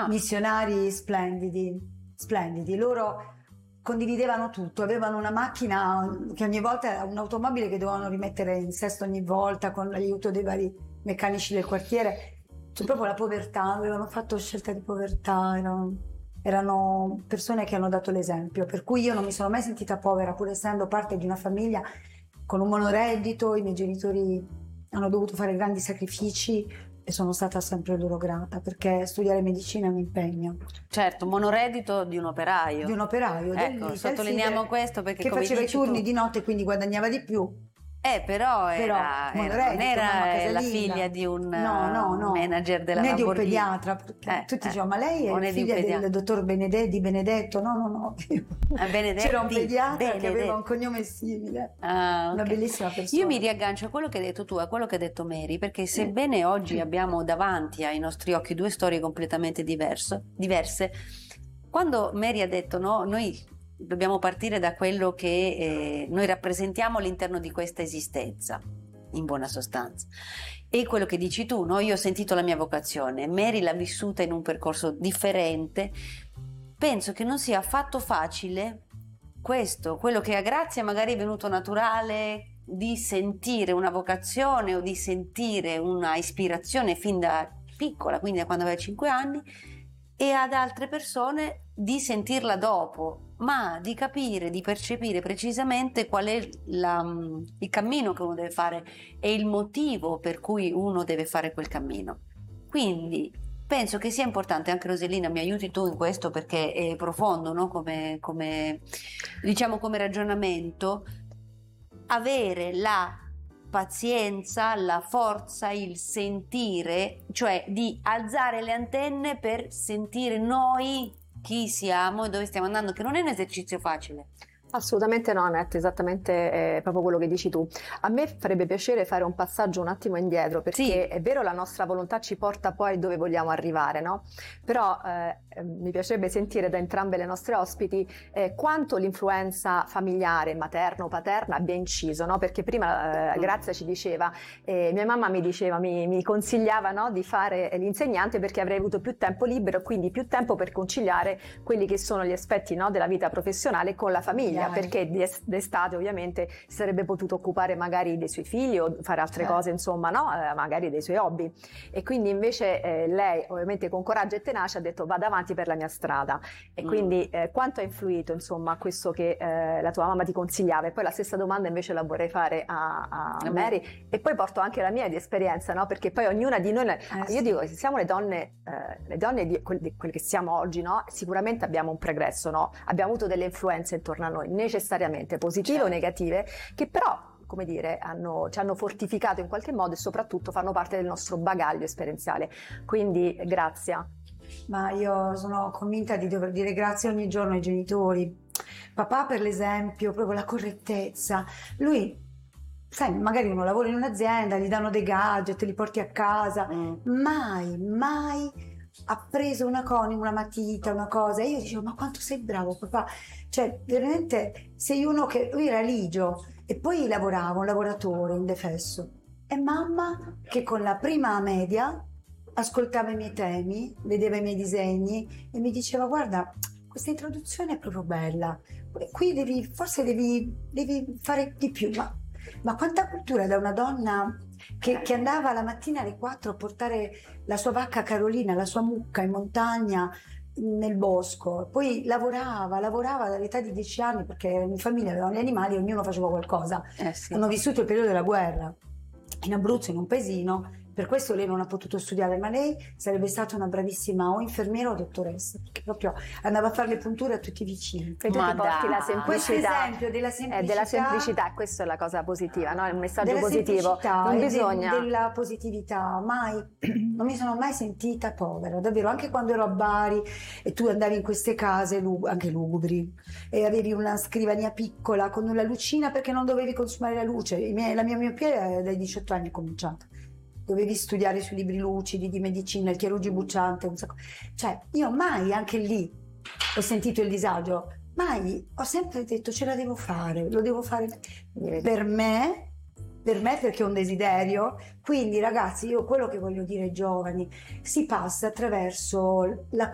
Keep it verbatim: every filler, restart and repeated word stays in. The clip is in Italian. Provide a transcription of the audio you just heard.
no. missionari splendidi, splendidi. Loro condividevano tutto, avevano una macchina che ogni volta era un'automobile che dovevano rimettere in sesto ogni volta con l'aiuto dei vari meccanici del quartiere. Cioè proprio la povertà, avevano fatto scelta di povertà, erano, erano persone che hanno dato l'esempio, per cui io non mi sono mai sentita povera, pur essendo parte di una famiglia con un monoreddito. I miei genitori hanno dovuto fare grandi sacrifici e sono stata sempre loro grata, perché studiare medicina è un impegno. Certo, monoreddito di un operaio. Di un operaio. Ecco, sottolineiamo questo perché che come faceva i dici turni tu, di notte e quindi guadagnava di più. Eh, però, Però era, era, monoreddito, non era mamma eh, la casalinga. figlia di un no, no, no. manager della né Lamborghini. di un pediatra, perché Eh, tutti eh. dicevano, ma lei O è né di un figlia del pediatra. dottor Benedetto, di Benedetto. No, no, no. Ah, Benedetti, C'era un pediatra Benedetti. che aveva un cognome simile. Ah, Una ok. bellissima persona. Io mi riaggancio a quello che hai detto tu, a quello che ha detto Mary, perché sebbene oggi abbiamo davanti ai nostri occhi due storie completamente diverso, diverse, quando Mary ha detto no, noi dobbiamo partire da quello che eh, noi rappresentiamo all'interno di questa esistenza, in buona sostanza, e quello che dici tu, no? Io ho sentito la mia vocazione, Mary l'ha vissuta in un percorso differente. Penso che non sia affatto facile questo, quello che a Grazia magari è venuto naturale, di sentire una vocazione o di sentire una ispirazione fin da piccola, quindi da quando aveva cinque anni, e ad altre persone di sentirla dopo, ma di capire, di percepire precisamente qual è la, il cammino che uno deve fare e il motivo per cui uno deve fare quel cammino. Quindi penso che sia importante, anche Rosellina mi aiuti tu in questo perché è profondo, no? come, come, diciamo come ragionamento, avere la pazienza, la forza, il sentire, cioè di alzare le antenne per sentire noi chi siamo e dove stiamo andando, che non è un esercizio facile. Assolutamente no, Annette, esattamente eh, proprio quello che dici tu. A me farebbe piacere fare un passaggio un attimo indietro, perché Sì. è vero, la nostra volontà ci porta poi dove vogliamo arrivare, no? Però eh, mi piacerebbe sentire da entrambe le nostre ospiti eh, quanto l'influenza familiare, materna o paterna abbia inciso, no? Perché prima eh, Grazia ci diceva, eh, mia mamma mi diceva, mi, mi consigliava, no, di fare l'insegnante perché avrei avuto più tempo libero, quindi più tempo per conciliare quelli che sono gli aspetti, no, della vita professionale con la famiglia. Perché d'estate ovviamente si sarebbe potuto occupare magari dei suoi figli o fare altre certo. cose, insomma, no? Eh, magari dei suoi hobby. E quindi invece eh, lei ovviamente con coraggio e tenacia ha detto vado avanti per la mia strada. E mm. quindi eh, quanto ha influito insomma questo che eh, la tua mamma ti consigliava? E poi la stessa domanda invece la vorrei fare a, a Mary, e poi porto anche la mia di esperienza, no? Perché poi ognuna di noi, eh, io sì. dico, se siamo le donne, eh, le donne di quelle, quelle che siamo oggi, no? Sicuramente abbiamo un pregresso, no? Abbiamo avuto delle influenze intorno a noi, necessariamente positive certo. o negative, che però, come dire, hanno, ci hanno fortificato in qualche modo e soprattutto fanno parte del nostro bagaglio esperienziale. Quindi Grazia. Ma io sono convinta di dover dire grazie ogni giorno ai genitori. Papà, per l'esempio, proprio la correttezza. Lui, sai, magari uno lavora in un'azienda, gli danno dei gadget, li porti a casa, mm. mai, mai ha preso una conica, una matita, una cosa, e io dicevo ma quanto sei bravo papà, cioè veramente sei uno che, lui era ligio e poi lavorava, un lavoratore indefesso, e mamma che con la prima media ascoltava i miei temi, vedeva i miei disegni e mi diceva guarda questa introduzione è proprio bella, qui devi, forse devi, devi fare di più, ma, ma quanta cultura da una donna Che, che andava la mattina alle quattro a portare la sua vacca Carolina, la sua mucca in montagna nel bosco, poi lavorava, lavorava dall'età di dieci anni perché in famiglia avevano gli animali e ognuno faceva qualcosa. Eh sì. Hanno vissuto il periodo della guerra in Abruzzo, in un paesino, per questo lei non ha potuto studiare, ma lei sarebbe stata una bravissima o infermiera o dottoressa, perché proprio andava a fare le punture a tutti i vicini. E tu ma ti porti la semplicità, questo esempio della semplicità, eh, della semplicità, questa è la cosa positiva, no? È un messaggio della positivo. Non bisogna de, della positività, mai, non mi sono mai sentita povera, davvero, anche quando ero a Bari e tu andavi in queste case anche lugubri e avevi una scrivania piccola con una lucina perché non dovevi consumare la luce. I miei, la mia miopia dai diciotto anni è cominciata. Dovevi studiare sui libri lucidi di medicina, il chirurgo bucciante, un sacco. Cioè, io mai, anche lì, ho sentito il disagio, mai, ho sempre detto ce la devo fare, lo devo fare per me, per me perché è un desiderio. Quindi ragazzi, io quello che voglio dire ai giovani, si passa attraverso la